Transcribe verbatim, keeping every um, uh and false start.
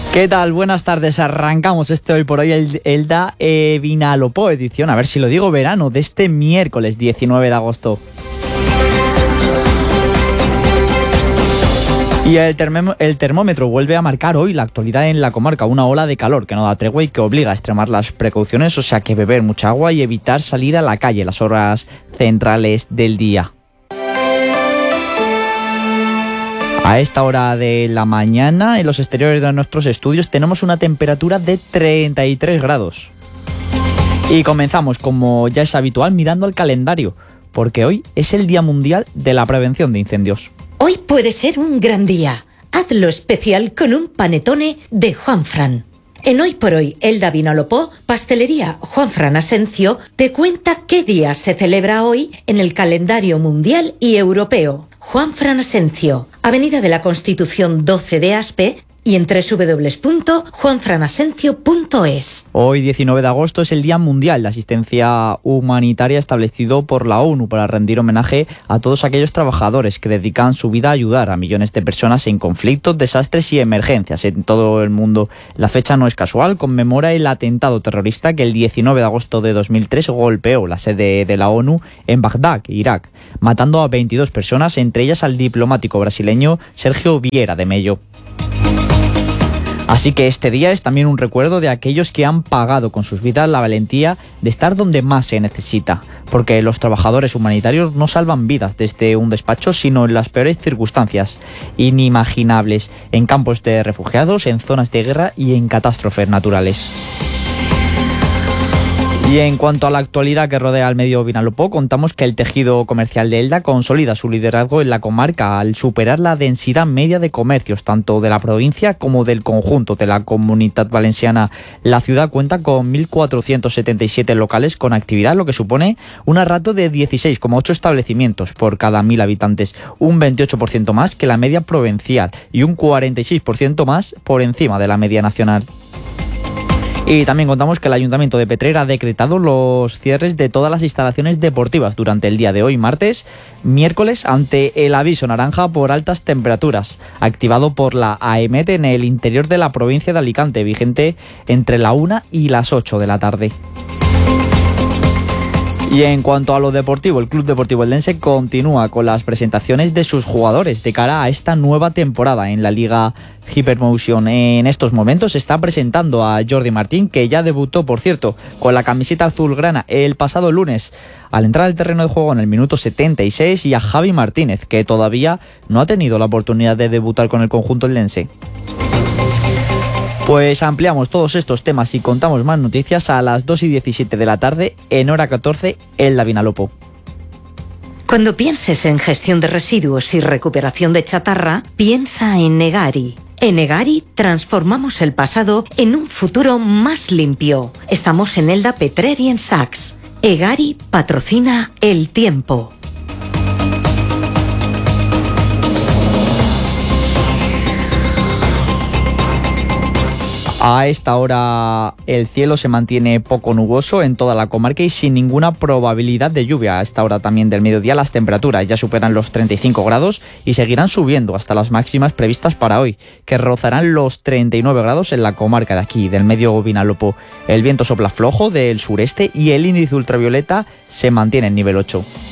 ¿Qué tal? Buenas tardes. Arrancamos este hoy por hoy el Elda eh, Vinalopó edición, a ver si lo digo, verano, de este miércoles diecinueve de agosto. Y el, termó- el termómetro vuelve a marcar hoy la actualidad en la comarca, una ola de calor que no da tregua y que obliga a extremar las precauciones, o sea que beber mucha agua y evitar salir a la calle en las horas centrales del día. A esta hora de la mañana, en los exteriores de nuestros estudios, tenemos una temperatura de treinta y tres grados. Y comenzamos, como ya es habitual, mirando al calendario, porque hoy es el Día Mundial de la Prevención de Incendios. Hoy puede ser un gran día. Hazlo especial con un panetone de Juanfran. En Hoy por Hoy, Elda Vinalopó, Pastelería Juanfran Asencio te cuenta qué día se celebra hoy en el calendario mundial y europeo. Juanfran Asencio, Avenida de la Constitución doce de Aspe y en doble u doble u doble u punto juanfran asencio punto es. Hoy, diecinueve de agosto, es el Día Mundial de Asistencia Humanitaria establecido por la ONU para rendir homenaje a todos aquellos trabajadores que dedican su vida a ayudar a millones de personas en conflictos, desastres y emergencias en todo el mundo. La fecha no es casual, conmemora el atentado terrorista que el diecinueve de agosto de dos mil tres golpeó la sede de la ONU en Bagdad, Irak, matando a veintidós personas, entre ellas al diplomático brasileño Sergio Vieira de Mello. Así que este día es también un recuerdo de aquellos que han pagado con sus vidas la valentía de estar donde más se necesita, porque los trabajadores humanitarios no salvan vidas desde un despacho, sino en las peores circunstancias inimaginables, en campos de refugiados, en zonas de guerra y en catástrofes naturales. Y en cuanto a la actualidad que rodea al medio Vinalopó, contamos que el tejido comercial de Elda consolida su liderazgo en la comarca al superar la densidad media de comercios, tanto de la provincia como del conjunto de la Comunitat Valenciana. La ciudad cuenta con mil cuatrocientos setenta y siete locales con actividad, lo que supone una ratio de dieciséis coma ocho establecimientos por cada mil habitantes, un veintiocho por ciento más que la media provincial y un cuarenta y seis por ciento más por encima de la media nacional. Y también contamos que el Ayuntamiento de Petrer ha decretado los cierres de todas las instalaciones deportivas durante el día de hoy, martes, miércoles, ante el aviso naranja por altas temperaturas, activado por la AEMET en el interior de la provincia de Alicante, vigente entre la una y las ocho de la tarde. Y en cuanto a lo deportivo, el Club Deportivo Eldense continúa con las presentaciones de sus jugadores de cara a esta nueva temporada en la Liga Hypermotion. En estos momentos se está presentando a Jordi Martín, que ya debutó, por cierto, con la camiseta azulgrana el pasado lunes al entrar al terreno de juego en el minuto setenta y seis, y a Javi Martínez, que todavía no ha tenido la oportunidad de debutar con el conjunto eldense. Pues ampliamos todos estos temas y contamos más noticias a las dos y diecisiete de la tarde, en hora catorce, Elda Vinalopó. Cuando pienses en gestión de residuos y recuperación de chatarra, piensa en Egari. En Egari transformamos el pasado en un futuro más limpio. Estamos en Elda, Petrer y en Sax. Egari patrocina el tiempo. A esta hora el cielo se mantiene poco nuboso en toda la comarca y sin ninguna probabilidad de lluvia. A esta hora también del mediodía las temperaturas ya superan los treinta y cinco grados y seguirán subiendo hasta las máximas previstas para hoy, que rozarán los treinta y nueve grados en la comarca de aquí, del medio Vinalopó. El viento sopla flojo del sureste y el índice ultravioleta se mantiene en nivel ocho.